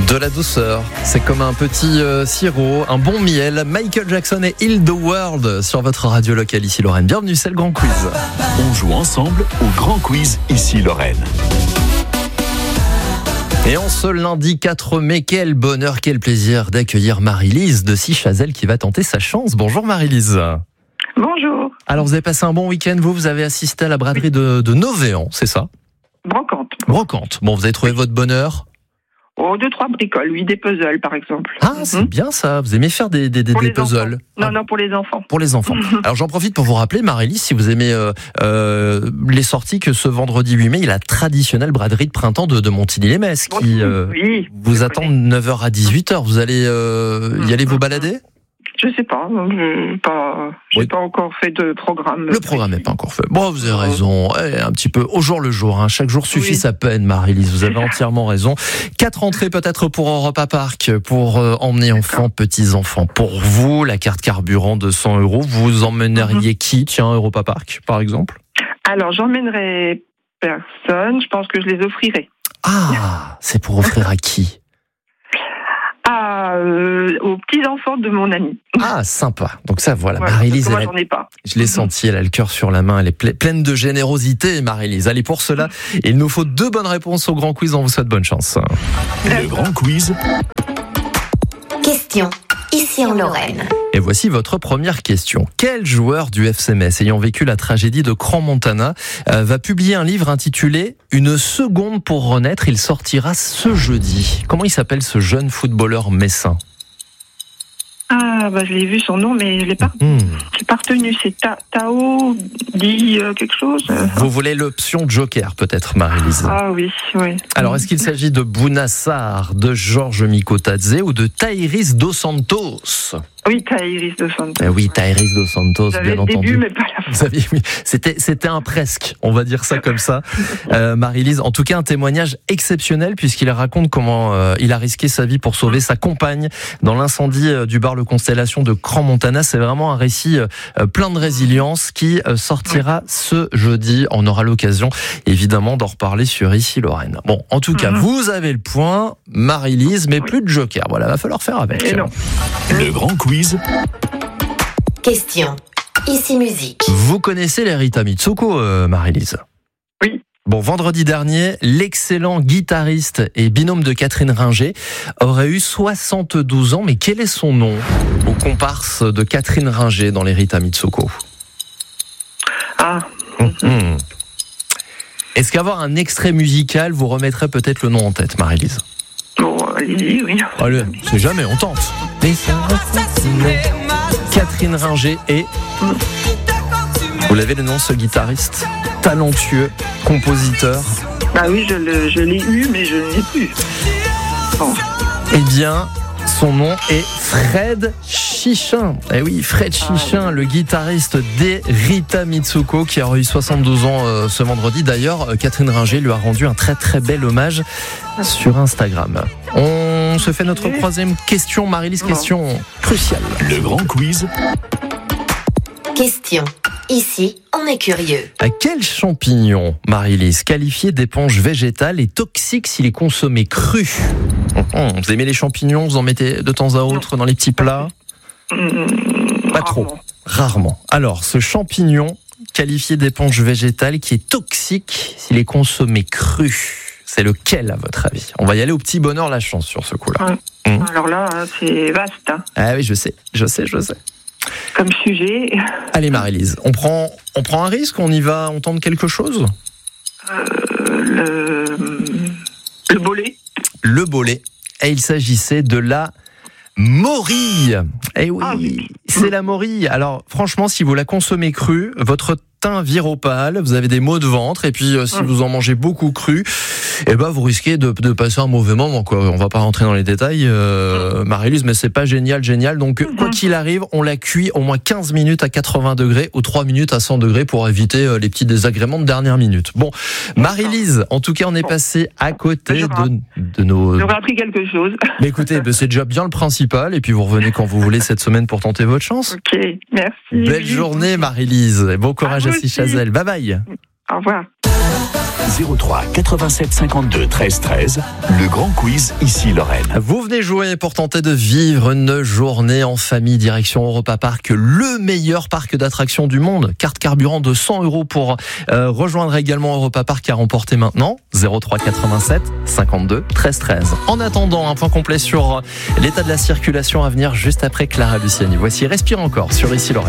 De la douceur, c'est comme un petit sirop, un bon miel. Michael Jackson et Heal the World sur votre radio locale ici Lorraine. Bienvenue, c'est le Grand Quiz. On joue ensemble au Grand Quiz ici Lorraine. Et en ce lundi 4 mai, quel bonheur, quel plaisir d'accueillir Marie-Lise de Sichazel qui va tenter sa chance. Bonjour Marie-Lise. Bonjour. Alors vous avez passé un bon week-end, vous avez assisté à la braderie de Novéan, c'est ça? Brocante. Brocante. Bon, vous avez trouvé votre bonheur? Oh, 2-3 bricoles, oui, des puzzles par exemple. Ah, c'est bien ça, vous aimez faire des puzzles? Non, pour les enfants. Pour les enfants. Alors j'en profite pour vous rappeler, Marie-Lise, si vous aimez les sorties, que ce vendredi 8 mai, il y a la traditionnelle braderie de printemps de Montigny-les-Metz qui vous attend de 9h à 18h. Vous allez y aller vous balader? Je sais pas, j'ai pas encore fait de programme. Le programme n'est pas encore fait. Bon, vous avez raison, un petit peu au jour le jour. Hein. Chaque jour suffit sa peine, Marie-Lise. Vous avez entièrement raison. 4 entrées peut-être pour Europa Park, pour emmener enfants, petits-enfants. Pour vous, la carte carburant de 100 €. Vous emmèneriez qui, tiens, Europa Park, par exemple? Alors, j'emmènerai personne. Je pense que je les offrirai. Ah, c'est pour offrir à qui? Aux petits-enfants de mon ami. Ah, sympa. Donc ça, voilà. Marie-Lise, moi, j'en ai pas. Je l'ai senti, elle a le cœur sur la main, elle est pleine de générosité, Marie-Lise. Allez, pour cela, il nous faut 2 bonnes réponses au Grand Quiz. On vous souhaite bonne chance. Le Grand Quiz. Question, ici en Lorraine. Et voici votre première question. Quel joueur du FC Metz, ayant vécu la tragédie de Crans-Montana, va publier un livre intitulé « Une seconde pour renaître ». Il sortira ce jeudi. Comment il s'appelle ce jeune footballeur messin? Je l'ai vu son nom, mais je l'ai pas. J'ai pas retenu. C'est Tao dit quelque chose. Vous voulez l'option Joker, peut-être, Marie-Lise? Ah oui. Alors, est-ce qu'il s'agit de Bounassar, de Georges Mikotadze ou de Thaïris Dos Santos? Oui, Thaïris Dos Santos. Oui, Thaïris Dos Santos, bien entendu. Début, mais pas la fin. Vous savez, oui, c'était un presque, on va dire ça comme ça. Marie-Lise, en tout cas, un témoignage exceptionnel puisqu'il raconte comment il a risqué sa vie pour sauver sa compagne dans l'incendie du bar Le Constellation de Crans-Montana. C'est vraiment un récit plein de résilience qui sortira ce jeudi. On aura l'occasion, évidemment, d'en reparler sur Ici Lorraine. Bon, en tout cas, vous avez le point, Marie-Lise, mais plus de joker. Voilà, va falloir faire avec. Et non. Le Grand Quiz. Question, ici musique. Vous connaissez les Rita Mitsouko, Marie-Lise? Oui. Bon, vendredi dernier, l'excellent guitariste et binôme de Catherine Ringer aurait eu 72 ans. Mais quel est son nom aux comparses de Catherine Ringer dans les Rita Mitsouko? Est-ce qu'avoir un extrait musical vous remettrait peut-être le nom en tête, Marie-Lise? Bon, allez-y, oui. Allez, c'est jamais, on tente. Catherine Ringer et... Vous l'avez le nom, ce guitariste talentueux, compositeur? Ah oui, je l'ai eu, mais je ne l'ai plus. Bon. Eh bien, son nom est Fred Chichin. Eh oui, Fred Chichin, le guitariste des Rita Mitsouko, qui a eu 72 ans ce vendredi. D'ailleurs, Catherine Ringer lui a rendu un très très bel hommage sur Instagram. On se fait notre troisième question, Marie-Lise, question cruciale. Le Grand Quiz. Question, ici on est curieux. À quel champignon, Marie-Lise, qualifié d'éponge végétale, est toxique s'il est consommé cru? Vous aimez les champignons? Vous en mettez de temps à autre dans les petits plats? Pas trop. Rarement. Alors, ce champignon qualifié d'éponge végétale qui est toxique s'il est consommé cru, c'est lequel à votre avis? On va y aller au petit bonheur la chance sur ce coup-là. Alors là, c'est vaste. Ah oui, je sais. Comme sujet. Allez Marie-Lise, on prend un risque, on y va, on tente quelque chose? Le bolet. Le bolet. Et il s'agissait de la morille. Eh oui, c'est la morille. Alors franchement, si vous la consommez crue, votre teint vire au pâle, vous avez des maux de ventre, et puis si vous en mangez beaucoup cru, vous risquez de passer un mauvais moment, quoi. On va pas rentrer dans les détails, Marie-Lise, mais c'est pas génial. Donc quoi qu'il arrive, on la cuit au moins 15 minutes à 80 degrés ou 3 minutes à 100 degrés pour éviter les petits désagréments de dernière minute. Bon, Marie-Lise, en tout cas, on est passé à côté de nos... J'aurais appris quelque chose. Mais écoutez, c'est déjà bien le principal, et puis vous revenez quand vous voulez cette semaine pour tenter votre chance. Ok, merci. Belle journée, Marie-Lise, et bon courage à Sichazel. Bye bye. Au revoir. 03 87 52 13 13. Le grand quiz ici Lorraine. Vous venez jouer pour tenter de vivre une journée en famille direction Europa Park, le meilleur parc d'attractions du monde. Carte carburant de 100 € pour rejoindre également Europa Park à remporter maintenant. 03 87 52 13 13. En attendant, un point complet sur l'état de la circulation à venir juste après Clara Luciani. Voici Respire encore sur Ici Lorraine.